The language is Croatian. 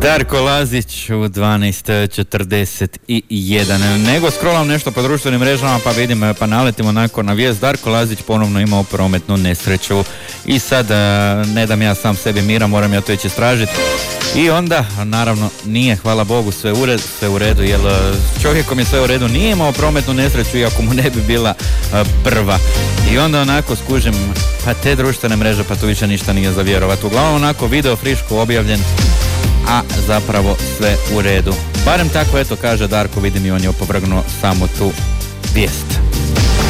Darko Lazić u 12:41. Nego scrollam nešto po društvenim mrežama pa vidim, pa naletim onako na vijest. Darko Lazić ponovno imao prometnu nesreću i sad ne dam ja sam sebi mira, moram ja to ići istražiti. I onda, naravno, nije, hvala Bogu, sve u redu, jer čovjekom je sve u redu, nije imao prometnu nesreću iako mu ne bi bila prva. I onda onako skužim, pa te društvene mreže, pa tu više ništa nije za vjerovat. Uglavnom onako video friško objavljen, a zapravo sve u redu. Barem tako, eto, kaže Darko, vidim, i on je opovrgnuo samo tu vijest.